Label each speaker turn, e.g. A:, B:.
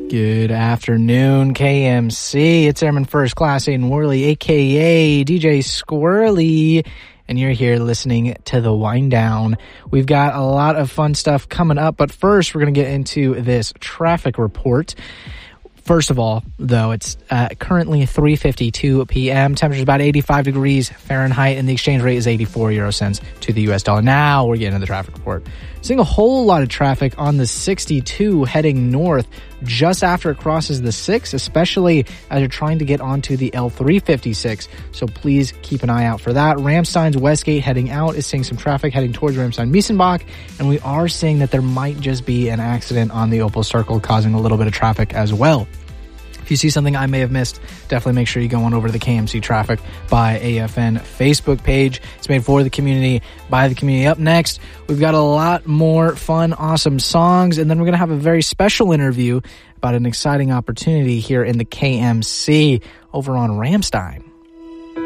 A: Good afternoon, KMC. It's Airman First Class Aiden Worley, a.k.a. DJ Squirrely, and you're here listening to The Wind Down. We've got a lot of fun stuff coming up, but first we're going to get into this traffic report. First of all, though, it's currently 3:52 p.m. Temperature's about 85 degrees Fahrenheit, and the exchange rate is 84 euro cents to the U.S. dollar. Now we're getting to the traffic report. Seeing a whole lot of traffic on the 62 heading north just after it crosses the 6, especially as you're trying to get onto the L356. So please keep an eye out for that. Ramstein's Westgate heading out is seeing some traffic heading towards Ramstein-Miesenbach, and we are seeing that there might just be an accident on the Opal Circle causing a little bit of traffic as well. If you see something I may have missed, definitely make sure you go on over to the KMC Traffic by AFN Facebook page. It's made for the community, by the community. Up next, we've got a lot more fun, awesome songs, and then we're going to have a very special interview about an exciting opportunity here in the KMC over on Ramstein.